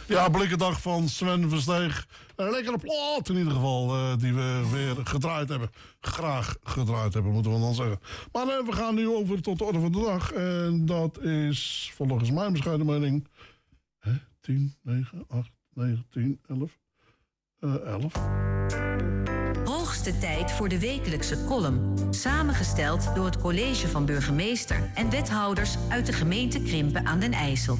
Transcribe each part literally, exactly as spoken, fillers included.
Ja, blikkendag van Sven Versteeg. Een lekkere plaat in ieder geval, uh, die we weer gedraaid hebben. Graag gedraaid hebben, moeten we dan zeggen. Maar uh, we gaan nu over tot de orde van de dag. En dat is volgens mijn bescheiden mening... Hè, tien, negen, acht, negen, tien, elf. Uh, elf. Hoogste tijd voor de wekelijkse column. Samengesteld door het college van burgemeester en wethouders uit de gemeente Krimpen aan den IJssel.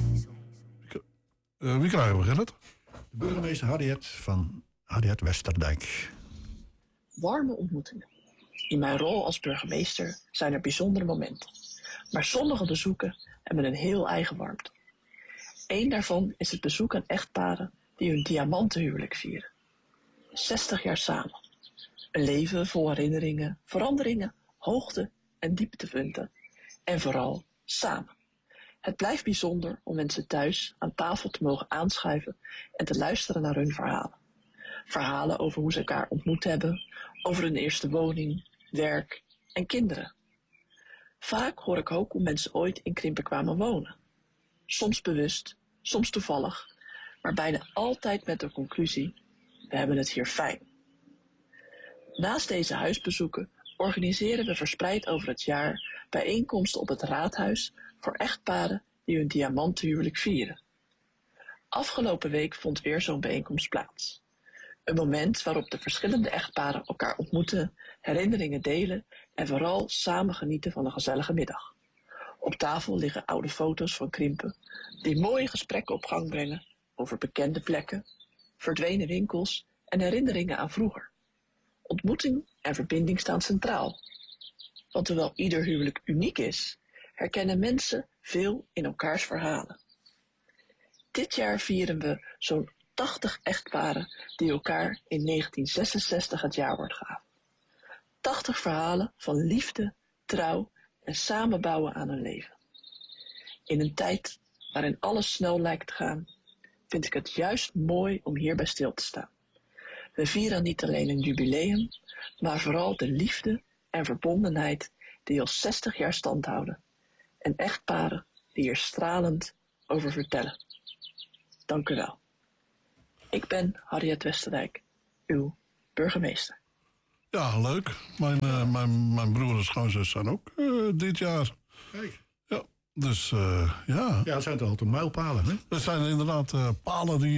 Uh, wie krijgen we, Gerrit? De burgemeester Harriet van Harriet Westerdijk. Warme ontmoetingen. In mijn rol als burgemeester zijn er bijzondere momenten. Maar sommige bezoeken hebben een heel eigen warmte. Eén daarvan is het bezoek aan echtparen die hun diamantenhuwelijk vieren. zestig jaar samen. Een leven vol herinneringen, veranderingen, hoogte- en dieptepunten. En vooral samen. Het blijft bijzonder om mensen thuis aan tafel te mogen aanschuiven en te luisteren naar hun verhalen. Verhalen over hoe ze elkaar ontmoet hebben, over hun eerste woning, werk en kinderen. Vaak hoor ik ook hoe mensen ooit in Krimpen kwamen wonen. Soms bewust, soms toevallig, maar bijna altijd met de conclusie: we hebben het hier fijn. Naast deze huisbezoeken organiseren we verspreid over het jaar bijeenkomsten op het raadhuis voor echtparen die hun diamantenhuwelijk vieren. Afgelopen week vond weer zo'n bijeenkomst plaats. Een moment waarop de verschillende echtparen elkaar ontmoeten, herinneringen delen en vooral samen genieten van een gezellige middag. Op tafel liggen oude foto's van Krimpen die mooie gesprekken op gang brengen over bekende plekken, verdwenen winkels en herinneringen aan vroeger. Ontmoeting en verbinding staan centraal. Want terwijl ieder huwelijk uniek is, herkennen mensen veel in elkaars verhalen. Dit jaar vieren we zo'n tachtig echtparen die elkaar in negentien zesenzestig het jaarwoord gaven. tachtig verhalen van liefde, trouw en samenbouwen aan een leven. In een tijd waarin alles snel lijkt te gaan, vind ik het juist mooi om hierbij stil te staan. We vieren niet alleen een jubileum, maar vooral de liefde en verbondenheid die al zestig jaar stand houden. En echtparen die er stralend over vertellen. Dank u wel. Ik ben Harriet Westerdijk, uw burgemeester. Ja, leuk. Mijn, uh, mijn, mijn broer en schoonzus zijn ook uh, dit jaar. Kijk. Ja, dus uh, ja. Ja, het zijn toch altijd mijlpalen, hè? Dat zijn inderdaad uh, palen die